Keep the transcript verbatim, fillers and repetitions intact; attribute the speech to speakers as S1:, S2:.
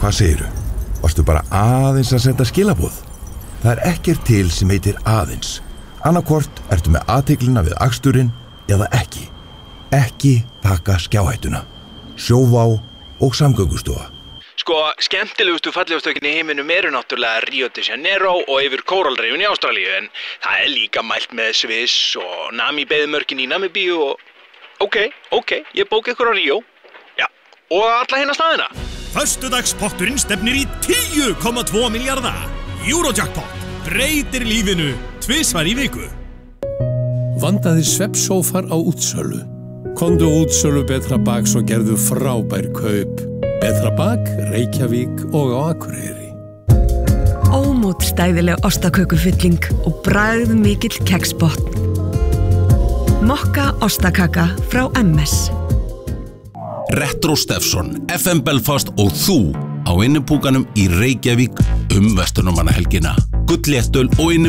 S1: Hvað segirðu? Varstu bara aðeins að senda skilaboð? Það er ekkert til sem heitir aðeins. Annarkvort ertu með athyglina við aksturinn eða ekki. Ekki taka skjáhættuna. Sjóvá og Samgöngustofa.
S2: Sko, skemmtilegustu fallegustökin í heiminum eru náttúrulega Rio de Janeiro og yfir kóralreifin í Ástralíu, en það er líka mælt með Sviss og Namibeiðmörkin í Namibíu og... Ok, ok, ég bók ykkur á Rio. Já, og alla hérna staðina.
S3: Föstudagspotturinn stefnir í tíu komma tvo milljarða. Eurojackpot breytir lífinu tvisvar í viku.
S4: Vandaði svefnsófar á útsölu. Komdu útsölu Betra Baks og gerðu frábær kaup. Betra Bak, Reykjavík og á Akureyri.
S5: Ómótstæðileg ostakökufylling og bragð mikill keksbotn. Mokka ostakaka frá M S.
S6: Retro Steffson, F M Belfast og þú á innipúkanum í Reykjavík um verslunarmannahelgina. Gullléttöl og innipúkanum